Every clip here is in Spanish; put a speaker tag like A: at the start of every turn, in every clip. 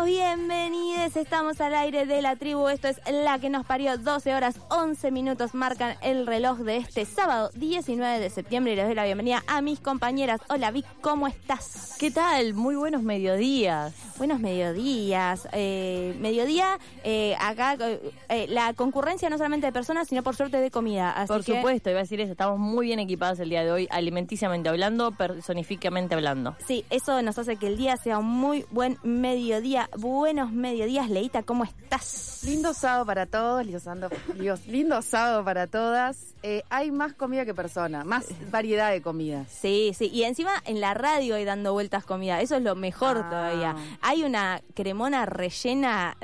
A: Bienvenidos, bienvenides. Estamos al aire de la tribu. Esto es La que nos parió. 12 horas 11 minutos marcan el reloj de este sábado 19 de septiembre. Y les doy la bienvenida a mis compañeras. Hola Vic, ¿cómo estás?
B: ¿Qué tal? Muy buenos mediodías.
A: Buenos mediodías. Mediodía, acá la concurrencia no solamente de personas, sino por suerte de comida. Así
B: por supuesto, iba a decir eso. Estamos muy bien equipadas el día de hoy, alimenticiamente hablando, personifícamente hablando.
A: Sí, eso nos hace que el día sea un muy buen mediodía. Buenos mediodías, Leita, ¿cómo estás?
C: Lindo sábado para todos, lindo sábado para todas. Hay más comida que persona, más variedad de comidas.
A: Sí, sí, y encima en la radio hay dando vueltas comida, eso es lo mejor todavía. Hay una cremona rellena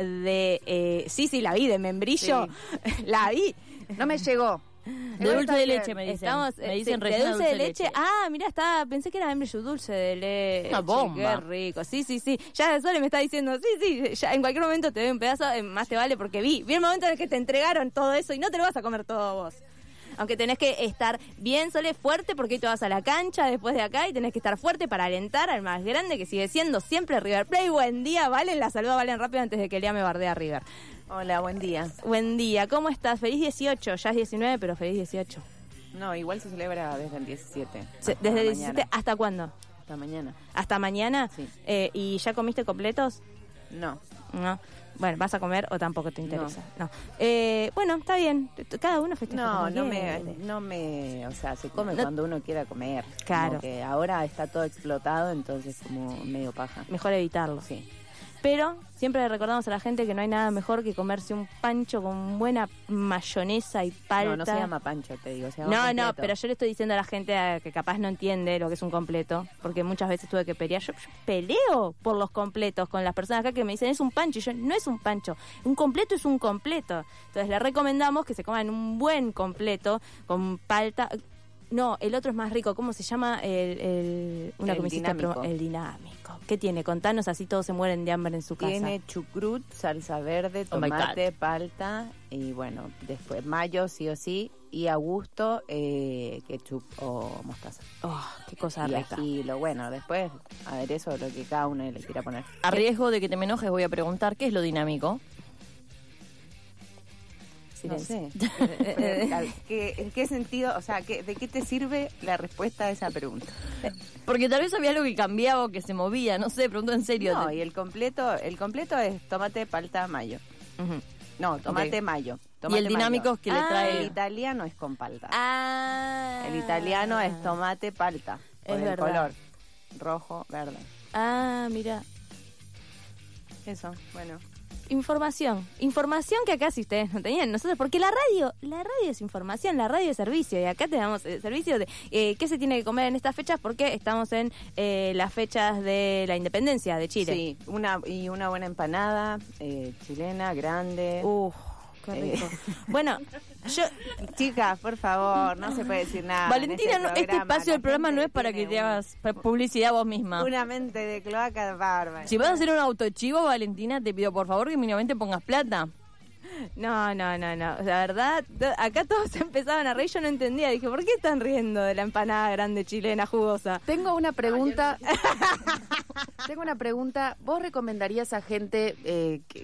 A: de, sí, la vi, de membrillo, sí. La vi.
C: No me llegó.
B: De dulce de leche, me dicen. Me dicen
A: de dulce de leche. Ah, mira, pensé que era membrillo dulce de leche.
B: Una bomba.
A: Qué rico. Sí. Ya Sole me está diciendo, sí, ya en cualquier momento te doy un pedazo, más te vale porque vi el momento en el que te entregaron todo eso y no te lo vas a comer todo vos. Aunque tenés que estar bien, Sole, fuerte, porque hoy te vas a la cancha después de acá y tenés que estar fuerte para alentar al más grande, que sigue siendo siempre River Plate. Buen día, Valen. La saluda Valen rápido antes de que Lea me bardea a River.
C: Hola, buen día.
A: Buen día, ¿cómo estás? Feliz 18, ya es 19, pero feliz 18.
C: No, igual se celebra desde el 17.
A: ¿Desde el 17 hasta cuándo?
C: Hasta mañana.
A: ¿Hasta mañana?
C: Sí.
A: ¿Y ya comiste completos?
C: No.
A: Bueno, ¿vas a comer o tampoco te interesa? No. Bueno, está bien. Cada uno festeja.
C: No me, o sea, se come cuando uno quiera comer.
A: Claro.
C: Como que ahora está todo explotado, entonces como medio paja.
A: Mejor evitarlo.
C: Sí.
A: Pero siempre le recordamos a la gente que no hay nada mejor que comerse un pancho con buena mayonesa y palta.
C: No se llama pancho, te digo, se llama completo.
A: No, pero yo le estoy diciendo a la gente que capaz no entiende lo que es un completo, porque muchas veces tuve que pelear. Yo peleo por los completos con las personas acá que me dicen es un pancho, y yo no es un pancho, un completo es un completo. Entonces le recomendamos que se coman un buen completo con palta. No, el otro es más rico. ¿Cómo se llama? El dinámico. ¿Qué tiene? Contanos, así todos se mueren de hambre en su casa.
C: Tiene chucrut, salsa verde, tomate, palta y bueno, después mayo sí o sí y a gusto ketchup o mostaza.
A: Oh, qué cosa
C: y
A: rica.
C: Y después aderezo lo que cada uno le quiera poner.
B: A riesgo de que te me enojes voy a preguntar, ¿qué es lo dinámico?
C: No sé. ¿En qué sentido? O sea, ¿de qué te sirve la respuesta a esa pregunta?
B: Porque tal vez había algo que cambiaba o que se movía, no sé, pregunto en serio.
C: No, y el completo es tomate, palta, mayo.
A: Uh-huh.
C: No, tomate, mayo.
B: Y el dinámico es que le trae...
C: El italiano es con palta.
A: El
C: italiano es tomate, palta.
A: Es
C: el
A: verdad.
C: color rojo, verde.
A: Mira.
C: Eso, bueno.
A: Información que acá si ustedes no tenían nosotros, porque la radio es información, la radio es servicio, y acá tenemos servicio de qué se tiene que comer en estas fechas, porque estamos en las fechas de la independencia de Chile.
C: Sí, una buena empanada chilena, grande.
A: Qué rico. Bueno,
C: chicas, por favor, no se puede decir nada.
B: Valentina, este espacio del programa no es para que te hagas publicidad vos misma.
C: Una mente de cloaca bárbara.
B: Si vas a hacer un autochivo, Valentina, te pido por favor que mínimamente pongas plata.
A: No. La verdad, acá todos empezaban a reír, yo no entendía. Dije, ¿por qué están riendo de la empanada grande chilena jugosa?
C: Tengo una pregunta. ¿Vos recomendarías a gente